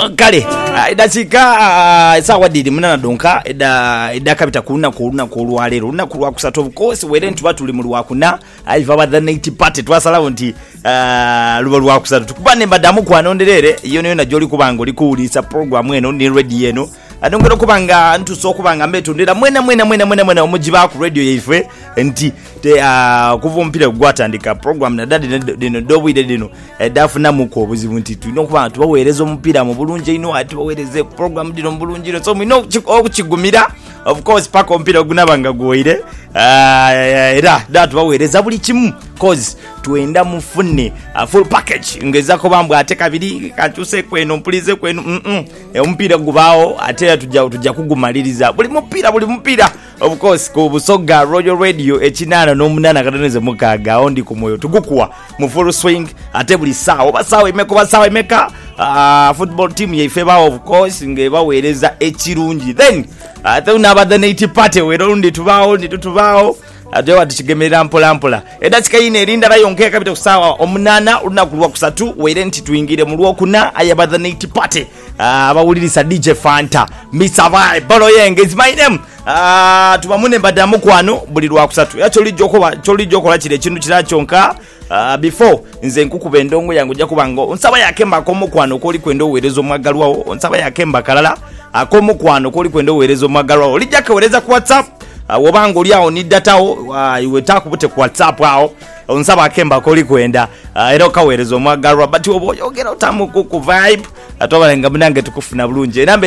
kale idachika sawa didi munana donka ida kapita kuna kulwalero lunakulwa kusatu of course were ntu batuli mu lwakuna aiva ba the 90 party twasalawo nti lwa kusatu tukubane mbadamu kwanonderere iyo niyo najoli kubanga oli kuulisa program eno ni radio eno adongero kubanga ntu so kubanga mbetondera mwena omujiba ku radio yaife nti kuvumpira gwatandika program na dadi dino dobwide dino dafuna muko obuzibu nti tuno kubanga tubawereza omupira mu bulunje ino ati bawereze program dino mu bulunje so mino okukigumira of course paka ompira gunabanga goire era datu bawereza buli kimu cause tuenda mufune full package ngezako bambwa ate kabiri kachuse kweno mpulize kweno ompira gubao ate tujja kugumaliriza buli mupira of course ku Busoga Royal Radio echinana no munana katoneze mukaga ondi ku moyo tugukuwa mu full swing ate buli sawa imeka football team yaife ba of course ngebawereza ekirungi then ate unabada 80 party werondi tubao ate watikigemerera mpola edachika ine erinda rayonke kapita kusawa omunana unakulwa kusatu were nti tuingire mu lwokuna ayabada 80 party abawulirisa DJ Fanta Mr. Vibe bolo yenge is my name tubamune badamu kwano buli lwa kusatu yacho lijokola kire kintu kirakyonka before nze nkukuba endongo yangu ja kubango onsaba yakemba akomukwano koli kwenda owerezo mwagalwawo onsaba yakemba kalala akomukwano koli kwenda owerezo mwagalwawo lijaka wereza ku WhatsApp wobango lyawo ni data iwe takubute ku WhatsApp awo onsaba akemba koli kwenda era kawerezo mwagalwa but oboyogera utamu ku vibe atobalenga munange tukufuna bulunje namba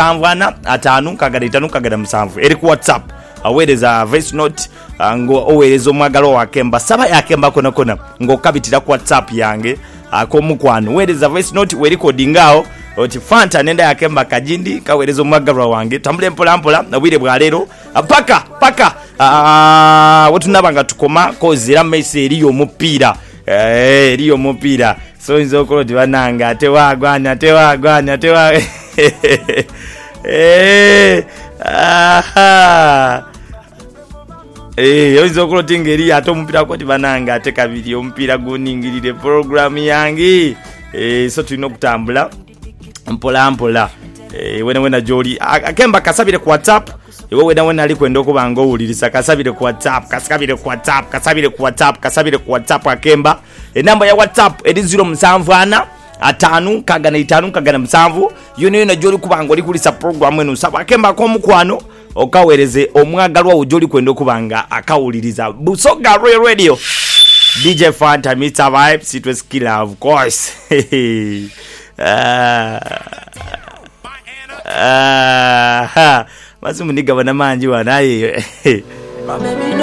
0775 eri ku WhatsApp awereza voice note ngo owerezo mwagalo wakemba saba yakemba kona ngo kabitira ku WhatsApp yange akomukwano wereza voice note we recordingao oti Fanta nenda yakemba kajindi kawerezo mwagalo wange tambule mpola na bwire bwalero paka wotunabanga tukoma kozira mese eriyo mupira so nzokolo dibananga tewagwana yozokolo tingeri ato mupira ko dibananga ate kabiri omupira guningirire program yangi so tulino kutambula mpola wena joli akemba kasabire ku WhatsApp iwe wena ali kwenda okubanga owulirisa kasabire ku WhatsApp akemba enamba ya WhatsApp eri 074 5 kagana 5 kagana 7 yone joli kubanga oli kulisa program eno saba akemba ko mukwano okawereze omwagalwa ujoli kwenda okubanga akawuliriza Busoga Royal Radio DJ Fanta Mr. Vibe Citrus Killer of course basi muniga bana manji wanaye